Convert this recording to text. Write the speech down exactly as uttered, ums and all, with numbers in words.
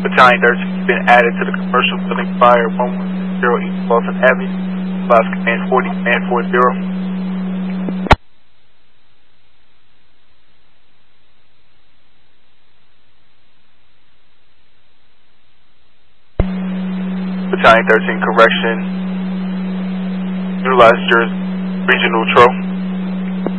Battalion thirteen has been added to the commercial building fire one one six zero East Walton Avenue. Lost command forty, command four zero. Battalion thirteen correction. Utilize your regional neutral.